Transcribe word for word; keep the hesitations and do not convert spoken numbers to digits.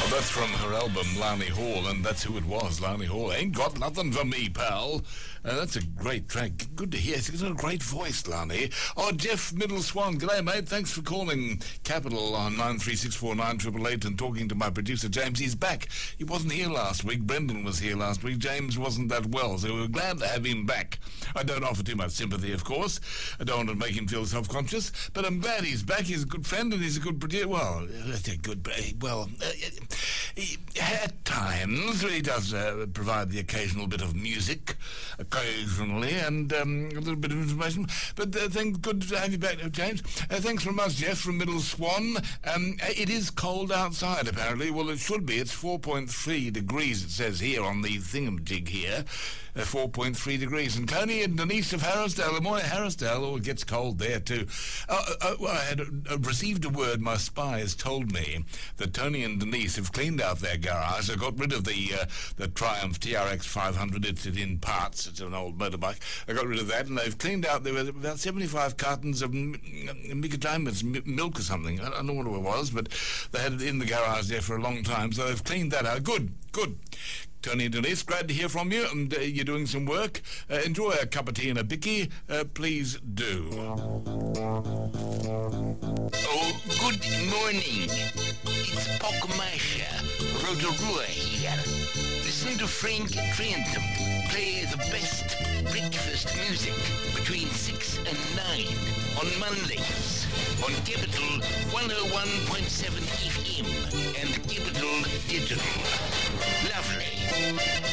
Well, that's from her album, Lani Hall, and that's who it was, Lani Hall. Ain't got nothing for me, pal. Uh, that's a great track. Good to hear. She's got a great voice, Lani. Oh, Jeff Middle Swan. G'day, mate. Thanks for calling Capital on nine three six four nine eight eight eight and talking to my producer, James. He's back. He wasn't here last week. Brendan was here last week. James wasn't that well, so we were glad to have him back. I don't offer too much sympathy, of course. I don't want to make him feel self-conscious, but I'm glad he's back. He's a good friend and he's a good producer. Well, that's a good... Well, uh, he, at times he does uh, provide the occasional bit of music, occasionally, and um, a little bit of information. But uh, thank, good to have you back, James. Uh, thanks from us, Jeff, from Middle Swan. Um, it is cold outside, apparently. Well, it should be. It's four point three degrees, it says here on the thingamajig here. Uh, four point three degrees. And Tony and Denise of Harrisdale, the morning Harrisdale, oh, it gets cold there too. Uh, uh, well, I had uh, received a word. My spies told me that Tony and Denise have cleaned out their garage. They got rid of the uh, the Triumph T R X five hundred. It's in parts. It's an old motorbike. They got rid of that, and they've cleaned out. There were about seventy-five cartons of Micotimus milk or something. I don't know what it was, but they had it in the garage there for a long time. So they've cleaned that out. Good, good. Tony and Denise, glad to hear from you, and uh, you're doing some work. Uh, enjoy a cup of tea and a bicky. Uh, please do. Oh, good morning. It's Pokmasha, Rotorua here. Listen to Frank Trentham play the best breakfast music between six and nine on Mondays on Capital one oh one point seven F M and Capital Digital. Lovely.